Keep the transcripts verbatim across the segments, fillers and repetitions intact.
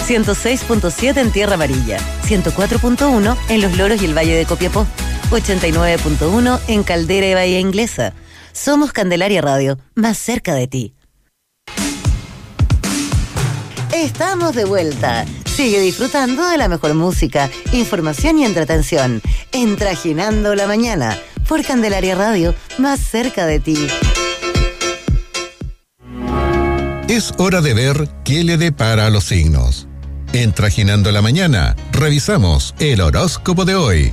ciento seis punto siete en Tierra Amarilla, ciento cuatro punto uno en Los Loros y el Valle de Copiapó, ochenta y nueve punto uno en Caldera y Bahía Inglesa. Somos Candelaria Radio, más cerca de ti. Estamos de vuelta. Sigue disfrutando de la mejor música, información y entretención. En Trajinando la Mañana, por Candelaria Radio, más cerca de ti. Es hora de ver qué le depara a los signos. En Trajinando la Mañana, revisamos el horóscopo de hoy.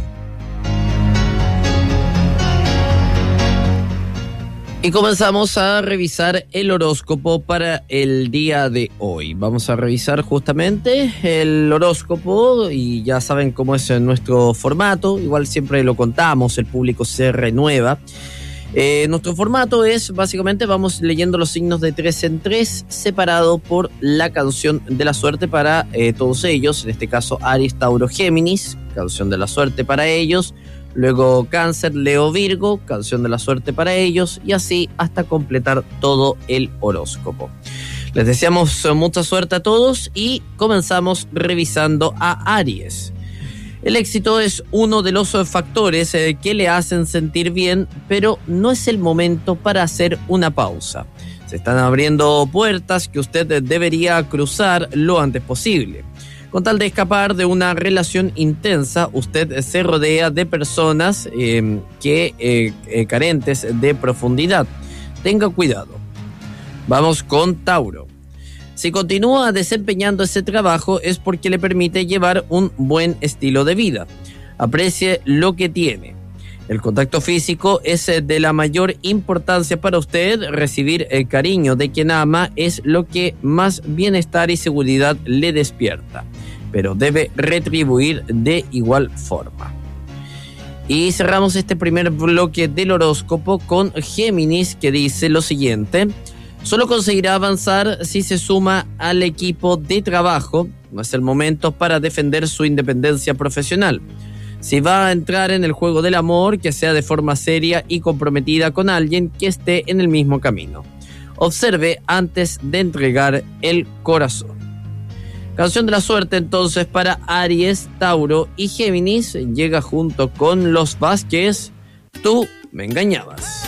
Y comenzamos a revisar el horóscopo para el día de hoy. Vamos a revisar justamente el horóscopo y ya saben cómo es nuestro formato. Igual siempre lo contamos, el público se renueva. Eh, nuestro formato es, básicamente, vamos leyendo los signos de tres en tres, separado por la canción de la suerte para eh, todos ellos. En este caso, Aries, Tauro, Géminis, canción de la suerte para ellos. Luego Cáncer, Leo, Virgo, canción de la suerte para ellos, y así hasta completar todo el horóscopo. Les deseamos mucha suerte a todos y comenzamos revisando a Aries. El éxito es uno de los factores eh, que le hacen sentir bien, pero no es el momento para hacer una pausa. Se están abriendo puertas que usted debería cruzar lo antes posible. Con tal de escapar de una relación intensa, usted se rodea de personas eh, que eh, eh, carentes de profundidad. Tenga cuidado. Vamos con Tauro. Si continúa desempeñando ese trabajo es porque le permite llevar un buen estilo de vida. Aprecie lo que tiene. El contacto físico es de la mayor importancia para usted. Recibir el cariño de quien ama es lo que más bienestar y seguridad le despierta, pero debe retribuir de igual forma. Y cerramos este primer bloque del horóscopo con Géminis, que dice lo siguiente: solo conseguirá avanzar si se suma al equipo de trabajo. No es el momento para defender su independencia profesional. Si va a entrar en el juego del amor, que sea de forma seria y comprometida con alguien que esté en el mismo camino. Observe antes de entregar el corazón. Canción de la suerte entonces para Aries, Tauro y Géminis. Llega junto con los Vázquez, Tú me engañabas.